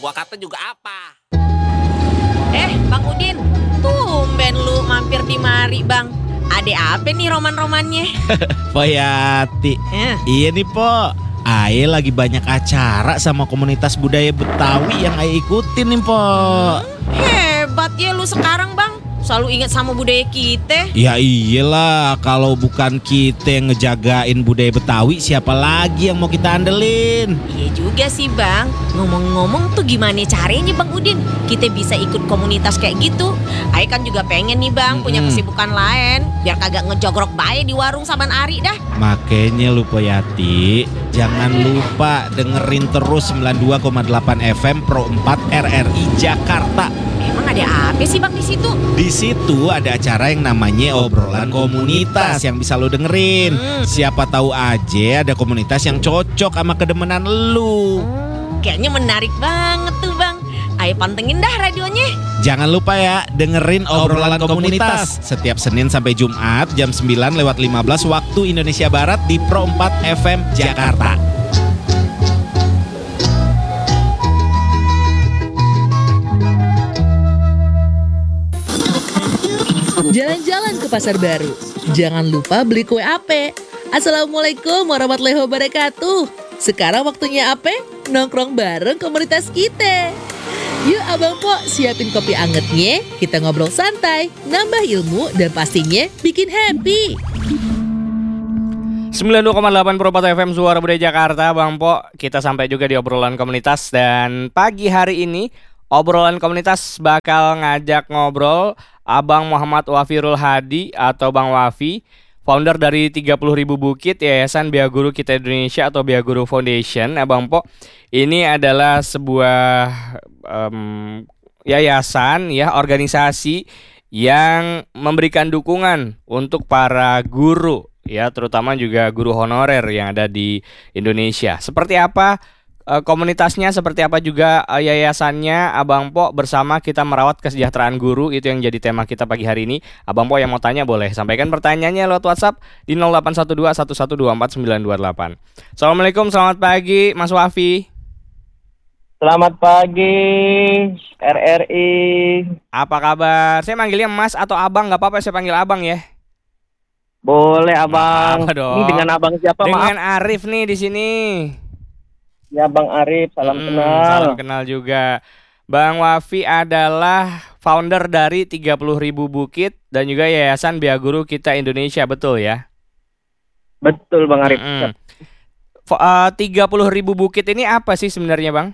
Gua kata juga apa? Bang Udin, tumben lu mampir di mari, Bang. Ada apa nih roman-romannya? Poyati. Iya nih Po, Ae lagi banyak acara sama komunitas budaya Betawi yang Ae ikutin nih Po. Hebat ya lu sekarang, Bang. Selalu ingat sama budaya kita. Ya iyalah, kalau bukan kita yang ngejagain budaya Betawi, siapa lagi yang mau kita andelin? Iya juga sih, Bang. Ngomong-ngomong tuh gimana caranya, Bang Udin? Kita bisa ikut komunitas kayak gitu. Ae kan juga pengen nih, Bang, punya kesibukan lain. Biar kagak ngejogrok bae di warung saban ari dah. Makanya lu Poyati, jangan lupa dengerin terus 92,8 FM Pro 4 RRI Jakarta. Emang ada apa sih, Bang, di situ? Di situ ada acara yang namanya obrolan komunitas yang bisa lo dengerin. Siapa tahu aja ada komunitas yang cocok sama kedemenan lu. Kayaknya menarik banget tuh, Bang. Ayo pantengin dah radionya. Jangan lupa ya, dengerin obrolan komunitas setiap Senin sampai Jumat jam 9:15 waktu Indonesia Barat di Pro 4 FM Jakarta. Jalan-jalan ke pasar baru. Jangan lupa beli kue ape. Assalamualaikum warahmatullahi wabarakatuh. Sekarang waktunya ape? Nongkrong bareng komunitas kita. Yuk Abang Po, siapin kopi angetnya. Kita ngobrol santai, nambah ilmu, dan pastinya bikin happy. 92,8 Pro 4 FM Suara Budaya Jakarta, Bang Po. Kita sampai juga di obrolan komunitas. Dan pagi hari ini obrolan komunitas bakal ngajak ngobrol Abang Muhammad Wafirul Hadi atau Bang Wafi, founder dari 30.000 Bukit, Yayasan Biaguru Kita Indonesia atau Biaguru Foundation. Bang Po, ini adalah sebuah yayasan ya, organisasi yang memberikan dukungan untuk para guru ya, terutama juga guru honorer yang ada di Indonesia. Seperti apa komunitasnya, seperti apa juga yayasannya, Abang Po, bersama kita merawat kesejahteraan guru, itu yang jadi tema kita pagi hari ini. Abang Po yang mau tanya boleh sampaikan pertanyaannya lewat WhatsApp di 0812 1124 928. Assalamualaikum, selamat pagi Mas Wafi. Selamat pagi RRI. Apa kabar? Saya manggilnya Mas atau Abang, nggak apa-apa saya panggil Abang ya. Boleh Abang. Ini dengan Abang siapa? Dengan Maaf. Arif nih di sini. Ya Bang Arif, salam kenal. Salam kenal juga. Bang Wafi adalah founder dari 30.000 Bukit dan juga Yayasan Biaguru Kita Indonesia, betul ya? Betul Bang Arif. 30.000 Bukit ini apa sih sebenarnya Bang?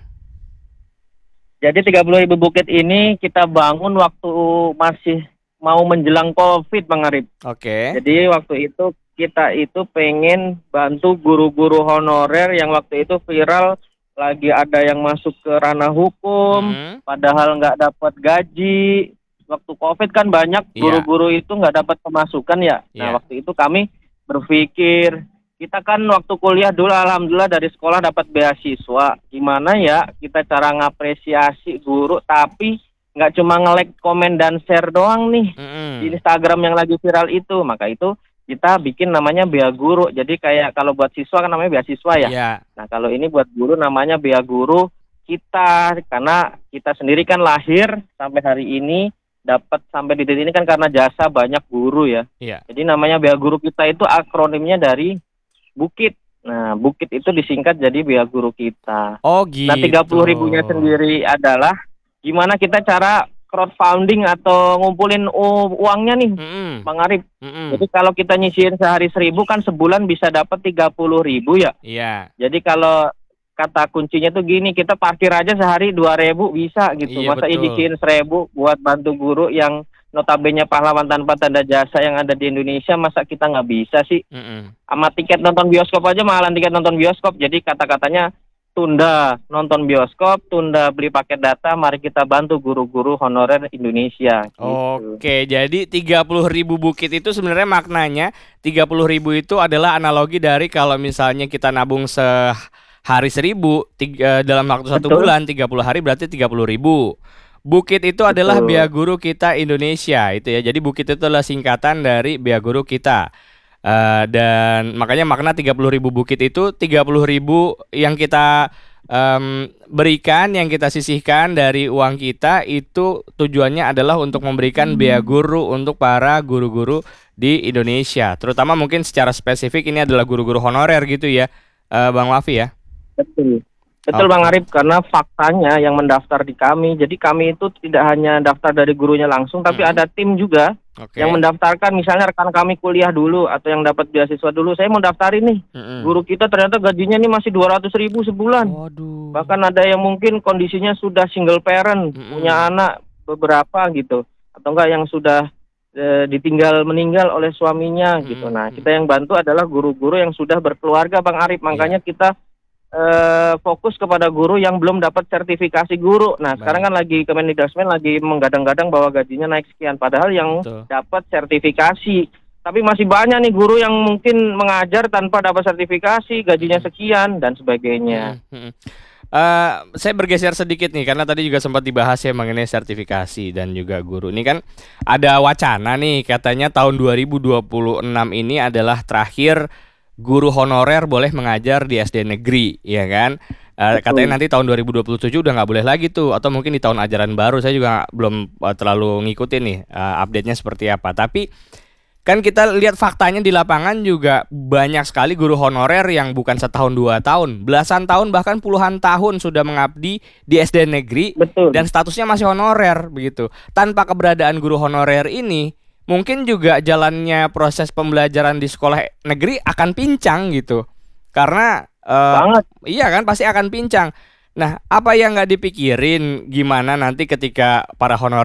Jadi 30.000 Bukit ini kita bangun waktu masih mau menjelang COVID Bang Arif. Oke. Jadi waktu itu kita itu pengen bantu guru-guru honorer yang waktu itu viral, lagi ada yang masuk ke ranah hukum, padahal nggak dapat gaji. Waktu COVID kan banyak guru-guru itu nggak dapat pemasukan ya. Nah waktu itu kami berpikir, kita kan waktu kuliah dulu alhamdulillah dari sekolah dapat beasiswa. Gimana ya kita cara ngapresiasi guru tapi nggak cuma nge-like, komen, dan share doang nih di Instagram yang lagi viral itu. Maka itu kita bikin namanya Biaguru. Jadi kayak kalau buat siswa kan namanya beasiswa ya. Nah kalau ini buat guru namanya Biaguru Kita. Karena kita sendiri kan lahir sampai hari ini dapat sampai di titik ini kan karena jasa banyak guru ya. Jadi namanya Biaguru Kita itu akronimnya dari Bukit. Nah Bukit itu disingkat jadi Biaguru Kita. Oh gitu. Nah 30.000-nya sendiri adalah gimana kita cara crowdfunding atau ngumpulin uangnya nih Bang Arif. Jadi kalau kita nyisihin sehari 1.000 kan sebulan bisa dapat 30.000 ya. Iya. Jadi kalau kata kuncinya tuh gini, kita parkir aja sehari 2.000 bisa gitu. Iya, masa betul. nyisihin 1.000 buat bantu guru yang notabene pahlawan tanpa tanda jasa yang ada di Indonesia, masa kita nggak bisa sih? Sama tiket nonton bioskop aja mahalan tiket nonton bioskop. Jadi kata-katanya tunda nonton bioskop, tunda beli paket data, mari kita bantu guru-guru honorer Indonesia. Gitu. Oke, jadi 30.000 Bukit itu sebenarnya maknanya 30.000 itu adalah analogi dari kalau misalnya kita nabung sehari 1.000 dalam waktu 1 bulan 30 hari berarti 30.000. Bukit itu adalah Biaguru Kita Indonesia itu ya. Jadi Bukit itu adalah singkatan dari Biaguru Kita. Dan makanya makna 30.000 bukit itu 30.000 yang kita berikan yang kita sisihkan dari uang kita itu tujuannya adalah untuk memberikan biaya guru untuk para guru-guru di Indonesia. Terutama mungkin secara spesifik ini adalah guru-guru honorer gitu ya, Bang Wafi ya. Betul. Betul Bang Arif, karena faktanya yang mendaftar di kami, jadi kami itu tidak hanya daftar dari gurunya langsung, tapi ada tim juga yang mendaftarkan. Misalnya rekan kami kuliah dulu atau yang dapat beasiswa dulu, saya mau daftarin nih. Guru kita ternyata gajinya nih masih 200.000 sebulan. Waduh. Bahkan ada yang mungkin kondisinya sudah single parent, punya anak beberapa gitu, atau enggak yang sudah ditinggal meninggal oleh suaminya gitu. Nah, kita yang bantu adalah guru-guru yang sudah berkeluarga Bang Arif, makanya kita fokus kepada guru yang belum dapat sertifikasi guru. Nah, sekarang kan lagi Kemendikbudrismen lagi menggadang-gadang bahwa gajinya naik sekian, padahal yang dapat sertifikasi. Tapi masih banyak nih guru yang mungkin mengajar tanpa dapat sertifikasi, gajinya sekian dan sebagainya. Saya bergeser sedikit nih karena tadi juga sempat dibahas ya mengenai sertifikasi dan juga guru. Ini kan ada wacana nih katanya tahun 2026 ini adalah terakhir guru honorer boleh mengajar di SD negeri, ya kan? Katanya nanti tahun 2027 udah nggak boleh lagi tuh, atau mungkin di tahun ajaran baru. Saya juga belum terlalu ngikutin nih update-nya seperti apa. Tapi kan kita lihat faktanya di lapangan juga banyak sekali guru honorer yang bukan setahun 2 tahun, belasan tahun bahkan puluhan tahun sudah mengabdi di SD negeri. Betul. Dan statusnya masih honorer begitu. Tanpa keberadaan guru honorer ini, mungkin juga jalannya proses pembelajaran di sekolah negeri akan pincang gitu. Karena iya kan pasti akan pincang. Nah, apa yang nggak dipikirin gimana nanti ketika para honorer